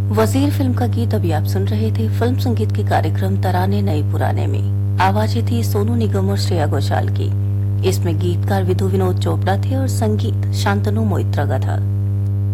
वजीर फिल्म का गीत अभी आप सुन रहे थे फिल्म संगीत के कार्यक्रम तराने नए पुराने में। आवाजें थी सोनू निगम और श्रेया घोषाल की। इसमें गीतकार विधु विनोद चोपड़ा थे और संगीत शांतनु मोइत्रा का था।